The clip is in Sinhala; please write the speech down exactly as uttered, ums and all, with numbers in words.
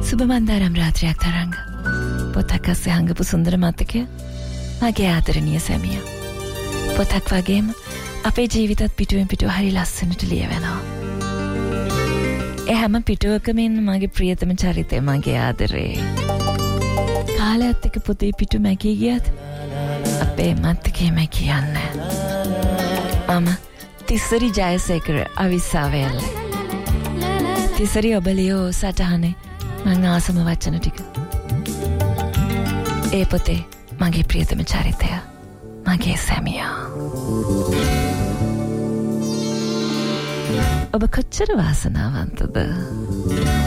සුබ මන්දාරම් රාත්‍රියක් තරංග පොතක් අස්සේ හංගපු සුන්දර මතකය මගේ ආදරණීය සැමියා පොතක් වගේම අපේ ජීවිතත් පිටුවෙන් පිටුව හරි ලස්සනට ලියවෙනවා ඒ හැම පිටුවකම ඉන්න මගේ ප්‍රියතම චරිතය මගේ ආදරේ කාලයත් එක්ක පොතේ පිටු මැකී ගියත් අපේ මතකේ මැකී යන්නේ මම තිස්සරි ජයසේකර අවිස්සාවේල්ල තිස්සරි ඔබ ලියෝ සටහනේ මං ආසම වචන ටික ඒ පොතේ මගේ ප්‍රියතම චරිතය මගේ සැමියා ඔබ කොච්චර වාසනාවන්තද